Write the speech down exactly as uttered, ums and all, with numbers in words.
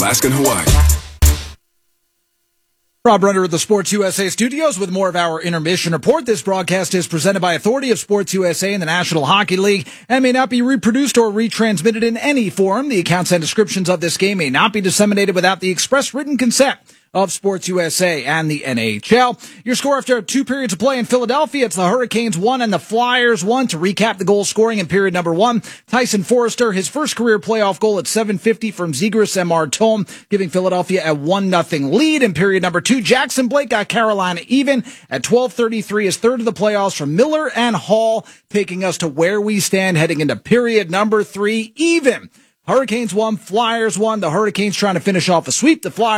Alaska and Hawaii. Rob Runner of the Sports U S A studios with more of our intermission report. This broadcast is presented by authority of Sports U S A and the National Hockey League and may not be reproduced or retransmitted in any form. The accounts and descriptions of this game may not be disseminated without the express written consent of Sports U S A and the N H L. Your score after two periods of play in Philadelphia, it's the Hurricanes one and the Flyers one. To recap the goal scoring in period number one, Tyson Forrester, his first career playoff goal at seven fifty from Zegras and Martone, giving Philadelphia a one nothing lead. In period number two, Jackson Blake got Carolina even at twelve thirty-three, his third of the playoffs from Miller and Hall, taking us to where we stand heading into period number three, even. Hurricanes one, Flyers one. The Hurricanes trying to finish off a sweep. The Flyers